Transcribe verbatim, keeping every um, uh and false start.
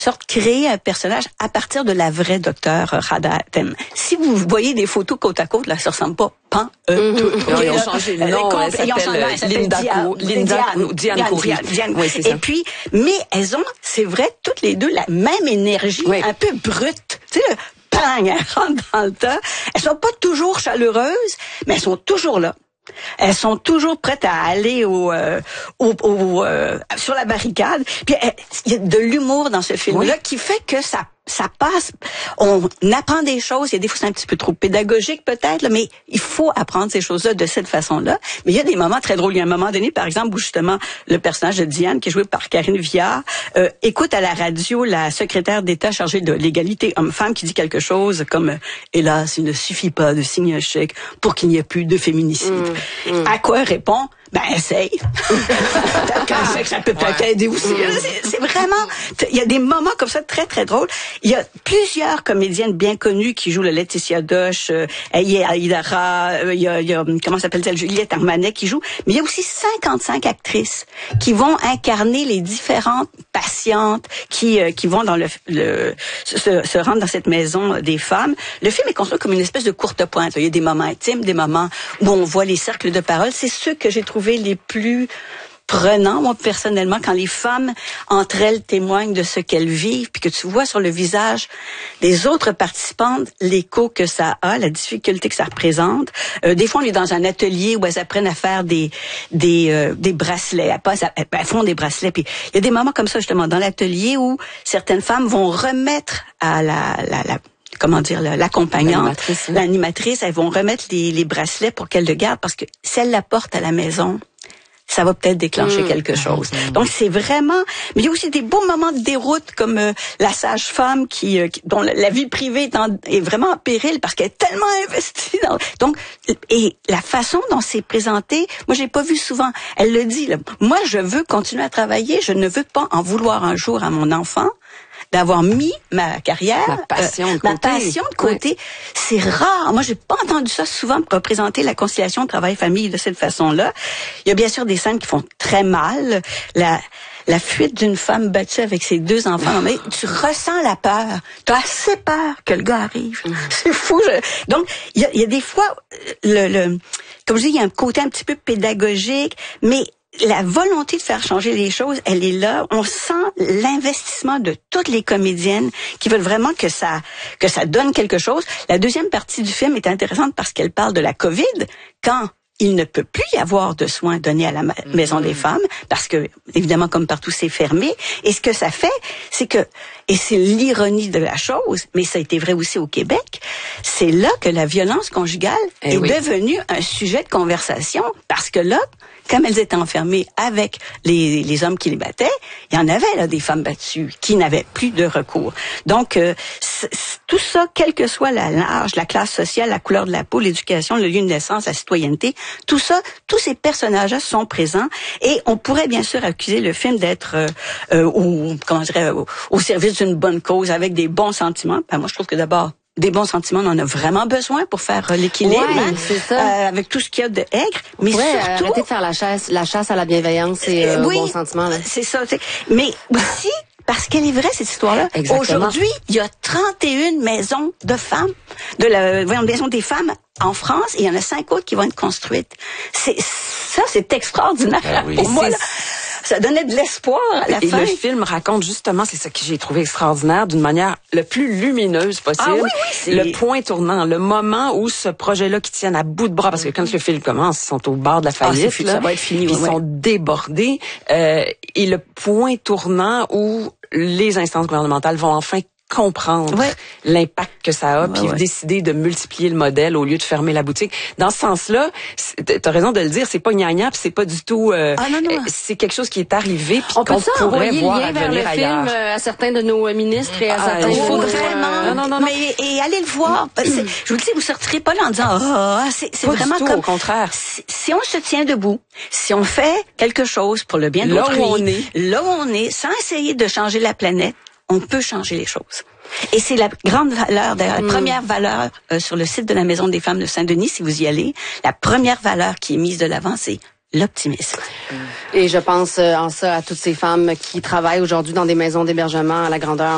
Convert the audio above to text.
sorte créer un personnage à partir de la vraie docteur Radha Tem. Si vous voyez des photos côte à côte, là, ça ressemble pas pan euh, tout. Mm-hmm. Okay, ils ont changé le nom, elle s'appelle Linda Diane Coury. Oui, c'est ça. Et puis, mais elles ont, c'est vrai, toutes les deux la même énergie, oui. un peu brute. Tu sais, le bang, elles rentrent dans le tas. Elles sont pas toujours chaleureuses, mais elles sont toujours là. Elles sont toujours prêtes à aller au, euh, au, au euh, sur la barricade. Puis il y a de l'humour dans ce film-là oui. qui fait que ça ça passe. On apprend des choses. Il y a des fois c'est un petit peu trop pédagogique peut-être, là, mais il faut apprendre ces choses-là de cette façon-là. Mais il y a des moments très drôles. Il y a un moment donné, par exemple, où justement le personnage de Diane, qui est joué par Karine Viard, euh, écoute à la radio la secrétaire d'État chargée de l'égalité homme-femme qui dit quelque chose comme euh, « Hélas, il ne suffit pas de signer un chèque pour qu'il n'y ait plus de féminicide. Mmh, mmh. » À quoi elle répond? Ben, essaye. Peut-être que ça peut peut-être aider aussi. C'est, c'est vraiment, il y a des moments comme ça très, très drôles. Il y a plusieurs comédiennes bien connues qui jouent le Laetitia Doche, euh, Aïdara, euh, il y a, il y a, comment s'appelle-t-elle, Juliette Armanet qui joue. Mais il y a aussi cinquante-cinq actrices qui vont incarner les différentes patientes qui, euh, qui vont dans le, le se, se rendre dans cette maison des femmes. Le film est construit comme une espèce de courte pointe. Il y a des moments intimes, des moments où on voit les cercles de parole. C'est ceux que j'ai trouvé les plus prenants, moi, personnellement, quand les femmes, entre elles, témoignent de ce qu'elles vivent, puis que tu vois sur le visage des autres participantes l'écho que ça a, la difficulté que ça représente. Euh, des fois, on est dans un atelier où elles apprennent à faire des des euh, des bracelets. Elles, passent, elles, elles font des bracelets. Puis il y a des moments comme ça, justement, dans l'atelier où certaines femmes vont remettre à la... la, la comment dire, l'accompagnante, l'animatrice, hein. l'animatrice, elles vont remettre les, les bracelets pour qu'elle le garde, parce que si elle la porte à la maison, ça va peut-être déclencher mmh. quelque chose. Mmh. Donc, c'est vraiment... Mais il y a aussi des beaux moments de déroute, comme euh, la sage-femme qui, euh, qui dont la, la vie privée est, en, est vraiment en péril parce qu'elle est tellement investie dans... Donc, et la façon dont c'est présenté, moi, j'ai pas vu souvent. Elle le dit, là, moi, je veux continuer à travailler, je ne veux pas en vouloir un jour à mon enfant d'avoir mis ma carrière, ma passion de euh, côté. Ma passion de côté. Ouais. C'est rare. Moi, j'ai pas entendu ça souvent représenter la conciliation travail-famille de cette façon-là. Il y a bien sûr des scènes qui font très mal. La, la fuite d'une femme battue avec ses deux enfants. Mais tu ressens la peur. Tu as assez peur que le gars arrive. Mm. C'est fou. Je... Donc, il y a, il y a des fois, le, le, comme je dis, il y a un côté un petit peu pédagogique, mais la volonté de faire changer les choses, elle est là. On sent l'investissement de toutes les comédiennes qui veulent vraiment que ça que ça donne quelque chose. La deuxième partie du film est intéressante parce qu'elle parle de la COVID, quand il ne peut plus y avoir de soins donnés à la ma- Maison mmh. des femmes, parce que, évidemment, comme partout, c'est fermé. Et ce que ça fait, c'est que, et c'est l'ironie de la chose, mais ça a été vrai aussi au Québec, c'est là que la violence conjugale eh est oui. devenue un sujet de conversation, parce que là, comme elles étaient enfermées avec les, les hommes qui les battaient, il y en avait là des femmes battues qui n'avaient plus de recours. Donc, euh, c'est, c'est, tout ça, quelle que soit la l'âge, la classe sociale, la couleur de la peau, l'éducation, le lieu de naissance, la citoyenneté, tout ça, tous ces personnages-là sont présents. Et on pourrait bien sûr accuser le film d'être euh, euh, au, comment dirais, au, au service d'une bonne cause, avec des bons sentiments. Ben, moi, je trouve que d'abord, des bons sentiments, on en a vraiment besoin pour faire euh, l'équilibre, ouais, hein, c'est ça. Euh, avec tout ce qu'il y a de aigre. Mais ouais, surtout, arrêter de faire la chasse, la chasse à la bienveillance et euh, oui, aux bons sentiments. Là. C'est ça. C'est... Mais aussi, parce qu'elle est vraie, cette histoire-là. Exactement. Aujourd'hui, il y a trente et une maisons de femmes, de la voyons, maison des femmes en France, et il y en a cinq autres qui vont être construites. C'est ça, c'est extraordinaire ah oui. pour moi. Là. Ça donnait de l'espoir à la et fin. Et le film raconte justement, c'est ça que j'ai trouvé extraordinaire, d'une manière le plus lumineuse possible. Ah oui, oui, c'est... Le point tournant, le moment où ce projet-là qui tiennent à bout de bras, parce que quand le film commence, ils sont au bord de la faillite, ah, là, ça va être fini, puis ouais, ils sont ouais. débordés. Euh, et le point tournant où les instances gouvernementales vont enfin comprendre ouais. l'impact que ça a, ouais, puis ouais. décider de multiplier le modèle au lieu de fermer la boutique. Dans ce sens-là, t'as raison de le dire, c'est pas gnagna, puis c'est pas du tout... Euh, ah, non, non. C'est quelque chose qui est arrivé, puis on qu'on peut pourrait voir lien vers le ailleurs. film à certains de nos ministres et à ah, certains... Il faut euh, vraiment... Non, non, non, non. Mais, et allez le voir. Je vous le dis, vous sortirez pas là en disant... Ah, oh, c'est, c'est pas vraiment du tout, comme... au contraire. Si, si on se tient debout, si on fait quelque chose pour le bien de l'autre, là où on est, là où on est, sans essayer de changer la planète, on peut changer les choses. Et c'est la grande valeur, la mmh. première valeur euh, sur le site de la Maison des femmes de Saint-Denis, si vous y allez, la première valeur qui est mise de l'avant, c'est l'optimisme. Et je pense euh, en ça à toutes ces femmes qui travaillent aujourd'hui dans des maisons d'hébergement à la grandeur